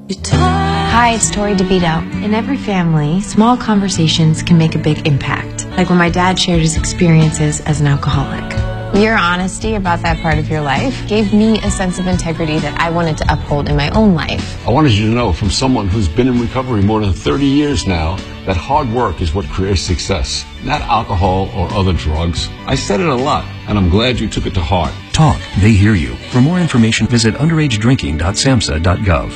Hi, it's Tori DeVito. In every family, small conversations can make a big impact. Like when my dad shared his experiences as an alcoholic. Your honesty about that part of your life gave me a sense of integrity that I wanted to uphold in my own life. I wanted you to know from someone who's been in recovery more than 30 years now that hard work is what creates success, not alcohol or other drugs. I said it a lot, and I'm glad you took it to heart. Talk. They hear you. For more information, visit underagedrinking.samhsa.gov.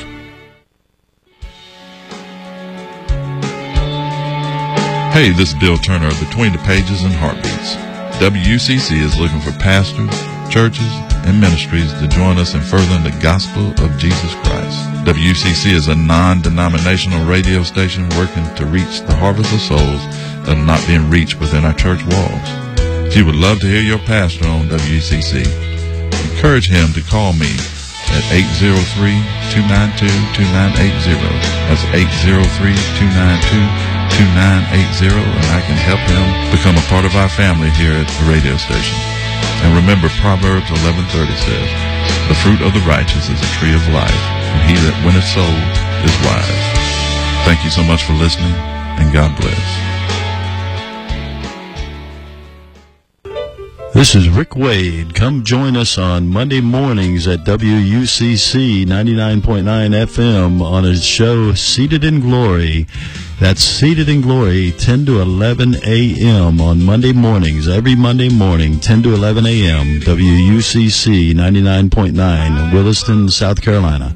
Hey, this is Bill Turner of Between the Pages and Heartbeats. WUCC is looking for pastors, churches, and ministries to join us in furthering the gospel of Jesus Christ. WUCC is a non-denominational radio station working to reach the harvest of souls that are not being reached within our church walls. If you would love to hear your pastor on WUCC, encourage him to call me at 803-292-2980. That's 803-292-2980, and I can help him become a part of our family here at the radio station. And remember, Proverbs 11:30 says, "The fruit of the righteous is a tree of life, and he that winneth souls is wise." Thank you so much for listening, and God bless. This is Rick Wade. Come join us on Monday mornings at WUCC 99.9 FM on his show Seated in Glory. That's Seated in Glory, 10 to 11 a.m. on Monday mornings, every Monday morning, 10 to 11 a.m., WUCC 99.9, Williston, South Carolina.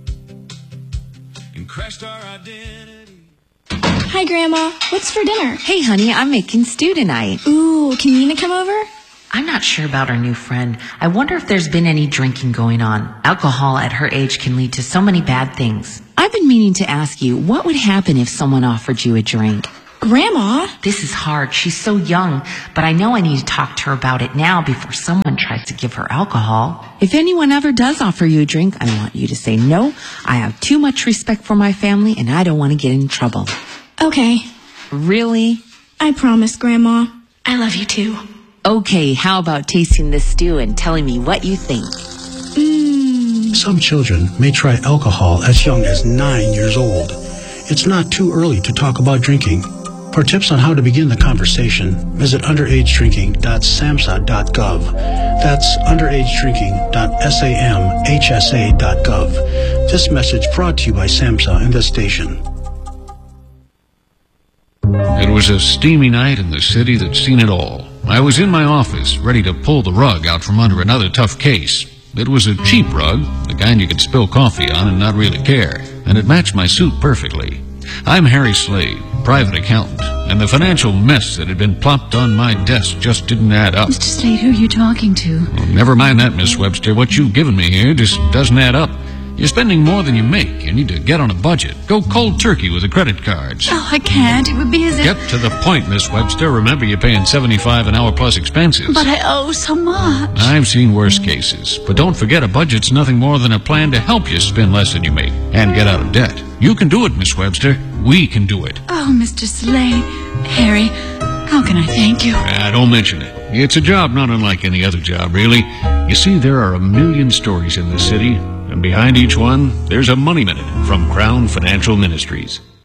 Hi, Grandma. What's for dinner? Hey, honey, I'm making stew tonight. Ooh, can Nina come over? I'm not sure about our new friend. I wonder if there's been any drinking going on. Alcohol at her age can lead to so many bad things. I've been meaning to ask you, what would happen if someone offered you a drink? Grandma? This is hard. She's so young, but I know I need to talk to her about it now before someone tries to give her alcohol. If anyone ever does offer you a drink, I want you to say no. I have too much respect for my family, and I don't want to get in trouble. Okay. Really? I promise, Grandma. I love you too. Okay, how about tasting this stew and telling me what you think? Some children may try alcohol as young as 9 years old. It's not too early to talk about drinking. For tips on how to begin the conversation, visit underagedrinking.samhsa.gov. That's underagedrinking.samhsa.gov. This message brought to you by SAMHSA and this station. It was a steamy night in the city that's seen it all. I was in my office, ready to pull the rug out from under another tough case. It was a cheap rug, the kind you could spill coffee on and not really care, and it matched my suit perfectly. I'm Harry Slade, private accountant, and the financial mess that had been plopped on my desk just didn't add up. Mr. Slade, who are you talking to? Well, never mind that, Miss Webster. What you've given me here just doesn't add up. You're spending more than you make. You need to get on a budget. Go cold turkey with the credit cards. Oh, I can't. It would be as if... Get to the point, Miss Webster. Remember, you're paying $75 an hour plus expenses. But I owe so much. I've seen worse cases. But don't forget, a budget's nothing more than a plan to help you spend less than you make and get out of debt. You can do it, Miss Webster. We can do it. Oh, Mr. Slade. Harry, how can I thank you? Don't mention it. It's a job not unlike any other job, really. You see, there are a million stories in this city, and behind each one, there's a Money Minute from Crown Financial Ministries.